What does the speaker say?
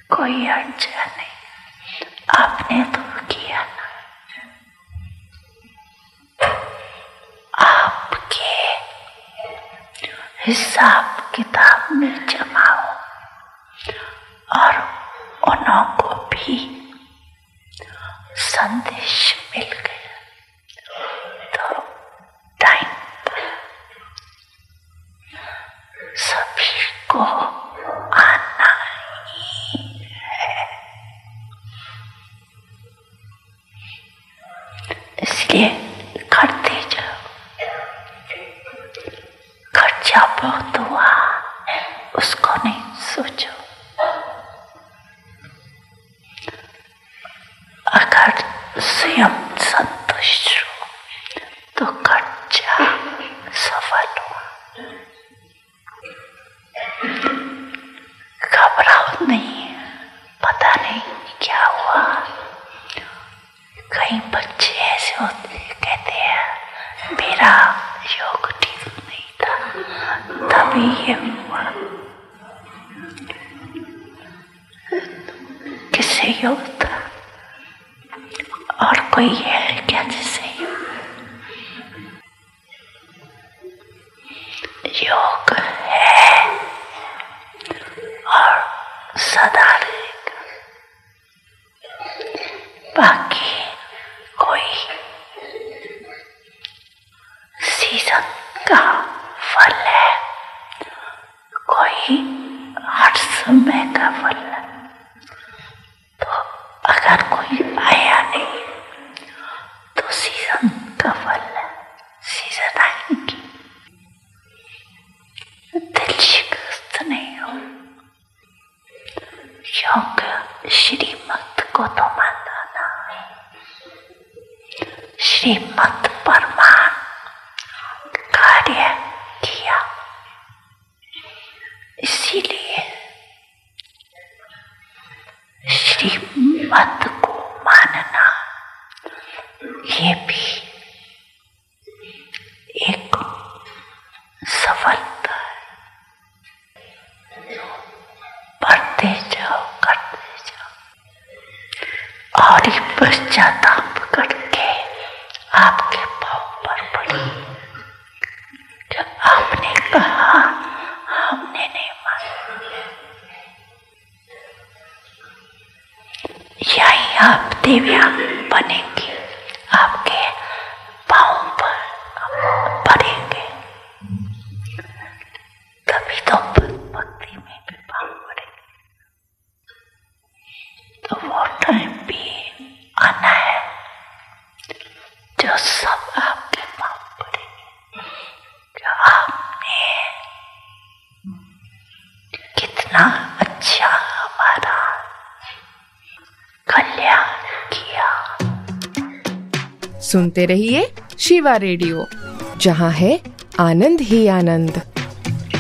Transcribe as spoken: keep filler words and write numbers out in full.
कोई अड़चन नहीं, आपने तो किया ना। आपके हिसाब किताब में जमाओ और उन्हों को भी संदेश मिल गया तो टाइम पर सभी को आना ही है। इसलिए करते जाओ। खर्चा बहुत हुआ उसको नहीं सोचो। अगर स्वयं संतुष्ट हो तो खर्चा सफल हुआ। घबराओ नहीं, पता नहीं क्या हुआ। कई बच्चे ऐसे होते कहते हैं मेरा योग ठीक नहीं था तभी ये हुआ। किससे योग था और कोई है क्या जिससे योग? योग है और सदा रहेगा। बाकी कोई सीजन का फल है, कोई हर समय का फल है। तो अगर कोई आया नहीं तो सीजन का फल है, सीजन आएगी। दिल शिकस्त नहीं हो। योग श्रीमत को तो मानना ना, श्रीमत परमान कार्य किया। इसीलिए श्रीमत को मानना ये भी एक सफलता है। पढ़ते जाओ, करते जाओ और ये पश्चाताप करके आपके पाँव पर पड़ी। जब आपने कहा हमने नहीं माना, यही आप दिव्यांग बनेंगे, आपके पाँव पर पड़ेंगे। तभी तो भक्ति में भी पाँव पड़ेंगे। तो वो टाइम भी आना है जो सब आपके पाँव पड़ेंगे। जो आपने कितना अच्छा हमारा कल्याण किया। सुनते रहिए शिवा रेडियो, जहाँ है आनंद ही आनंद।